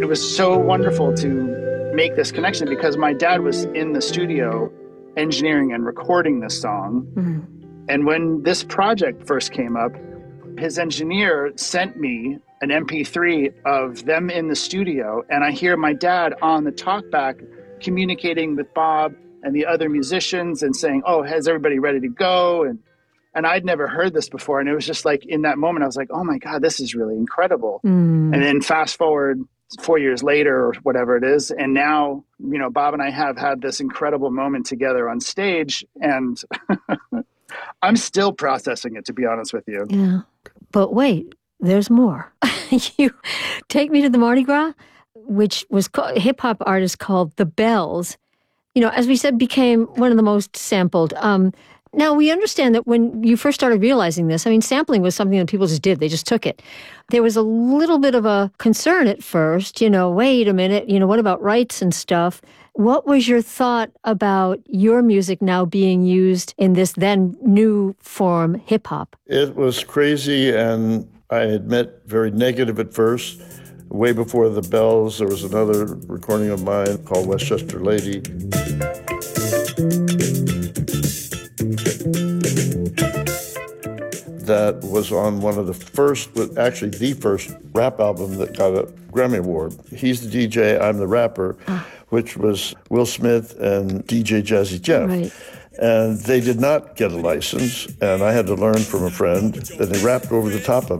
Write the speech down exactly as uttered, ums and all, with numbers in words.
was so wonderful to make this connection because my dad was in the studio engineering and recording this song. Mm-hmm. And when this project first came up, his engineer sent me an M P three of them in the studio. And I hear my dad on the talkback communicating with Bob and the other musicians and saying, oh, has everybody ready to go? And and I'd never heard this before. And it was just like, in that moment, I was like, oh my God, this is really incredible. Mm. And then fast forward four years later or whatever it is. And now, you know, Bob and I have had this incredible moment together on stage. And I'm still processing it, to be honest with you. Yeah. But wait, there's more. You Take Me to the Mardi Gras, which was a hip-hop artist called The Bells, you know, as we said, became one of the most sampled. Um, now, we understand that when you first started realizing this, I mean, sampling was something that people just did. They just took it. There was a little bit of a concern at first, you know, wait a minute, you know, what about rights and stuff? What was your thought about your music now being used in this then new form, hip-hop? It was crazy, and I admit, very negative at first. Way before The Bells, there was another recording of mine called Westchester Lady. That was on one of the first, actually the first rap album that got a Grammy Award. He's the D J, I'm the rapper, ah. which was Will Smith and D J Jazzy Jeff. Right. And they did not get a license, and I had to learn from a friend, and they rapped over the top of